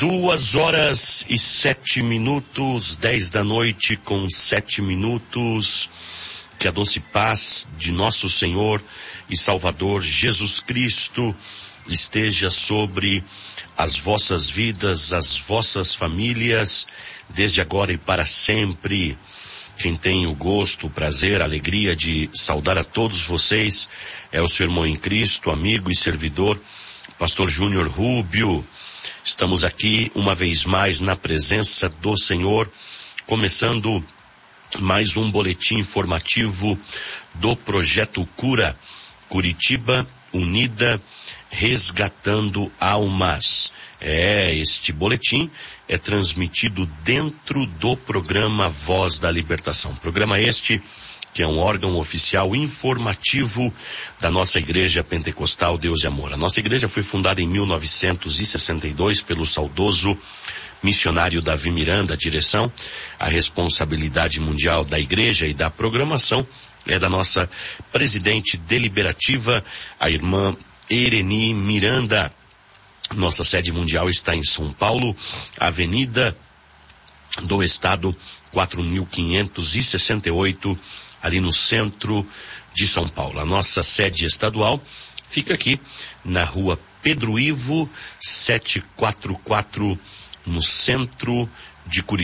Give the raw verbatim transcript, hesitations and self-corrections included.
Duas horas e sete minutos, dez da noite com sete minutos. Que a doce paz de nosso Senhor e Salvador Jesus Cristo esteja sobre as vossas vidas, as vossas famílias, desde agora e para sempre. Quem tem o gosto, o prazer, a alegria de saudar a todos vocês é o seu irmão em Cristo, amigo e servidor, Pastor Júnior Rubio. Estamos aqui uma vez mais na presença do Senhor, começando mais um boletim informativo do Projeto Cura, Curitiba Unida, resgatando almas. É, este boletim é transmitido dentro do programa Voz da Libertação. Programa este que é um órgão oficial informativo da nossa Igreja Pentecostal Deus e Amor. A nossa igreja foi fundada em mil novecentos e sessenta e dois pelo saudoso missionário Davi Miranda. A direção, a responsabilidade mundial da igreja e da programação é da nossa presidente deliberativa, a irmã Ereni Miranda. Nossa sede mundial está em São Paulo, Avenida do Estado quatro mil quinhentos e sessenta e oito, ali no centro de São Paulo. A nossa sede estadual fica aqui na rua Pedro Ivo setecentos e quarenta e quatro, no centro de Curitiba.